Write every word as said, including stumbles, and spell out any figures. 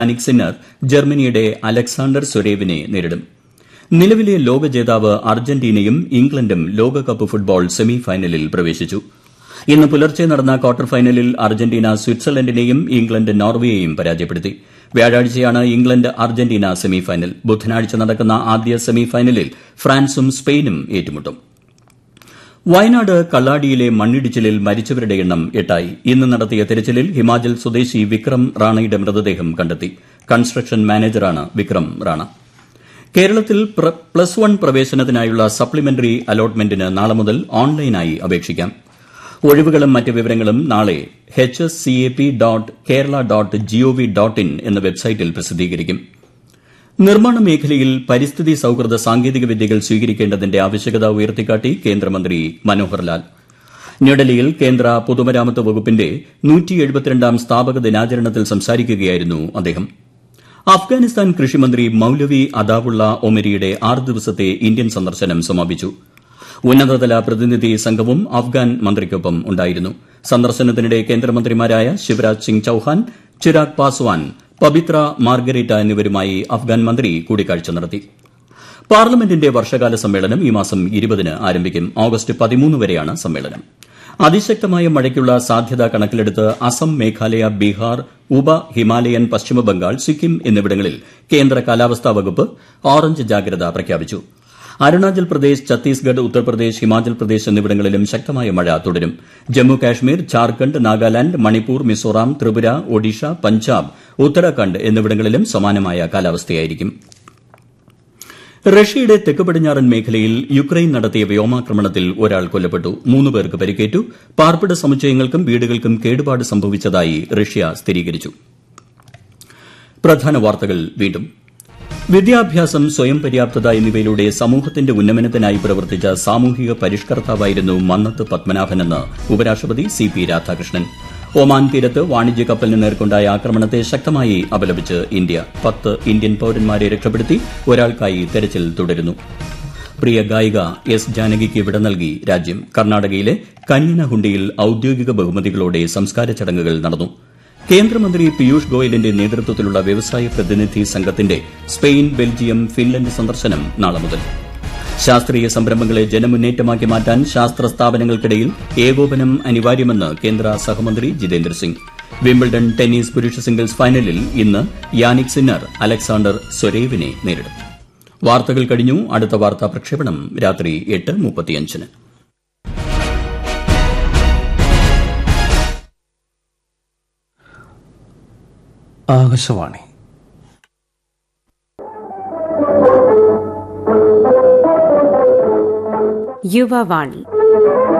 Jannik Sinner ജർമ്മനിയുടെ Alexander സ്വരേവിനെ നേരിടും. നിലവിലെ ലോക ജേതാവ് അർജന്റീനയും ഇംഗ്ലണ്ടും ലോകകപ്പ് ഫുട്ബോൾ സെമി ഫൈനലിൽ പ്രവേശിച്ചു. ഇന്ന് പുലർച്ചെ നടന്ന ക്വാർട്ടർ ഫൈനലിൽ അർജന്റീന സ്വിറ്റ്സർലൻഡിനെയും ഇംഗ്ലണ്ട് നോർവേയെയും പരാജയപ്പെടുത്തി. വ്യാഴാഴ്ചയാണ് ഇംഗ്ലണ്ട് അർജന്റീന സെമി ഫൈനൽ. ബുധനാഴ്ച നടക്കുന്ന ആദ്യ സെമി ഫൈനലിൽ ഫ്രാൻസും സ്പെയിനും ഏറ്റുമുട്ടും. വയനാട് കള്ളാടിയിലെ മണ്ണിടിച്ചിലിൽ മരിച്ചവരുടെ എണ്ണം എട്ടായി. ഇന്ന് നടത്തിയ തെരച്ചിലിൽ ഹിമാചൽ സ്വദേശി വിക്രം റാണയുടെ മൃതദേഹം കണ്ടെത്തി. കൺസ്ട്രക്ഷൻ മാനേജറാണ് വിക്രം റാണ. കേരളത്തിൽ പ്ലസ് വൺ പ്രവേശനത്തിനായുള്ള സപ്ലിമെന്ററി അലോട്ട്മെന്റിന് നാളെ മുതൽ ഓൺലൈനായി അപേക്ഷിക്കാം. ഒഴിവുകളും മറ്റ് വിവരങ്ങളും നാളെ H S C A P dot Kerala dot G O V dot in എന്ന വെബ്സൈറ്റിൽ പ്രസിദ്ധീകരിക്കും. നിർമ്മാണ മേഖലയിൽ പരിസ്ഥിതി സൌഹൃദ സാങ്കേതിക വിദ്യകൾ സ്വീകരിക്കേണ്ടതിന്റെ ആവശ്യകത ഉയർത്തിക്കാട്ടി കേന്ദ്രമന്ത്രി മനോഹർ ലാൽ. ന്യൂഡൽഹിയിൽ കേന്ദ്ര പൊതുമരാമത്ത് വകുപ്പിന്റെ നൂറ്റി എഴുപത്തിരണ്ടാം സ്ഥാപക ദിനാചരണത്തിൽ സംസാരിക്കുകയായിരുന്നു അദ്ദേഹം. അഫ്ഗാനിസ്ഥാൻ കൃഷിമന്ത്രി മൌലവി അദാവുള്ള ഒമരിയുടെ ആറ് ദിവസത്തെ ഇന്ത്യൻ സന്ദർശനം സമാപിച്ചു. ഉന്നതതല പ്രതിനിധി സംഘവും അഫ്ഗാൻ മന്ത്രിക്കൊപ്പം ഉണ്ടായിരുന്നു. സന്ദർശനത്തിനിടെ കേന്ദ്രമന്ത്രിമാരായ ശിവരാജ് സിംഗ് ചൌഹാൻ, ചിരാഗ് പാസ്വാൻ, പബിത്ര മാർഗരേറ്റ എന്നിവരുമായി അഫ്ഗാൻ മന്ത്രി കൂടിക്കാഴ്ച നടത്തി. പാർലമെന്റിന്റെ വർഷകാല സമ്മേളനം ഈ മാസം ഇരുപതിന് ആരംഭിക്കും. ഓഗസ്റ്റ് പതിമൂന്ന് വരെയാണ് സമ്മേളനം. അതിശക്തമായ മഴയ്ക്കുള്ള സാധ്യത കണക്കിലെടുത്ത് അസം, മേഘാലയ, ബീഹാർ, ഉപ ഹിമാലയൻ, പശ്ചിമബംഗാൾ, സിക്കിം എന്നിവിടങ്ങളിൽ കേന്ദ്ര കാലാവസ്ഥാ വകുപ്പ് ഓറഞ്ച് ജാഗ്രത പ്രഖ്യാപിച്ചു. അരുണാചൽ പ്രദേശ്, ഛത്തീസ്ഗഡ്, ഉത്തർപ്രദേശ്, ഹിമാചൽ പ്രദേശ് എന്നിവിടങ്ങളിലും ശക്തമായ മഴ തുടരും. ജമ്മു കാശ്മീർ, ജാർഖണ്ഡ്, നാഗാലാന്റ്, മണിപ്പൂർ, മിസോറാം, ത്രിപുര, ഒഡീഷ, പഞ്ചാബ്, ഉത്തരാഖണ്ഡ് എന്നിവിടങ്ങളിലും സമാനമായ കാലാവസ്ഥയായിരിക്കും. റഷ്യയുടെ തെക്ക് പടിഞ്ഞാറൻ മേഖലയിൽ യുക്രൈൻ നടത്തിയ വ്യോമാക്രമണത്തിൽ ഒരാൾ കൊല്ലപ്പെട്ടു. മൂന്ന് പേർക്ക് പരിക്കേറ്റു. പാർപ്പിട സമുച്ചയങ്ങൾക്കും വീടുകൾക്കും കേടുപാട് സംഭവിച്ചതായി റഷ്യ സ്ഥിരീകരിച്ചു. പ്രധാന വാർത്തകൾ വീണ്ടും. വിദ്യാഭ്യാസം, സ്വയം പര്യാപ്തത എന്നിവയിലൂടെ സമൂഹത്തിന്റെ ഉന്നമനത്തിനായി പ്രവർത്തിച്ച സാമൂഹിക പരിഷ്കർത്താവായിരുന്നു മന്നത്ത് പത്മനാഭനെന്ന് ഉപരാഷ്ട്രപതി സി പി രാധാകൃഷ്ണൻ. ഒമാൻ തീരത്ത് വാണിജ്യ കപ്പലിന് നേർക്കുണ്ടായ ആക്രമണത്തെ ശക്തമായി അപലപിച്ച് ഇന്ത്യ. പത്ത് ഇന്ത്യൻ പൌരന്മാരെ രക്ഷപ്പെടുത്തി. ഒരാൾക്കായി തെരച്ചിൽ തുടരുന്നു. പ്രിയ ഗായിക എസ് ജാനകിക്ക് വിട നൽകി രാജ്യം. കർണാടകയിലെ കന്യനഹുണ്ടിയിൽ ഔദ്യോഗിക ബഹുമതികളോടെ സംസ്കാര ചടങ്ങുകൾ നടന്നു. കേന്ദ്രമന്ത്രി പീയൂഷ് ഗോയലിന്റെ നേതൃത്വത്തിലുള്ള വ്യവസായ പ്രതിനിധി സംഘത്തിന്റെ സ്പെയിൻ, ബെൽജിയം, ഫിൻലൻഡ് സന്ദർശനം നാളെ മുതൽ. ശാസ്ത്രീയ സംരംഭങ്ങളെ ജനമുന്നേറ്റമാക്കി മാറ്റാൻ ശാസ്ത്ര സ്ഥാപനങ്ങൾക്കിടയിൽ ഏകോപനം അനിവാര്യമെന്ന് കേന്ദ്ര സഹമന്ത്രി ജിതേന്ദ്ര സിംഗ്. വിംബിൾഡൺ ടെന്നീസ് പുരുഷ സിംഗിൾസ് ഫൈനലിൽ ഇന്ന് യാനിക് സിന്നർ അലക്സാണ്ടർ സ്വരേവിനെ നേരിടും. വാർത്തകൾ കഴിഞ്ഞു. അടുത്ത വാർത്താ പ്രക്ഷേപണം രാത്രി എട്ട് മുപ്പത്തിയഞ്ചിന്. ആകാശവാണി. യുവവാണി.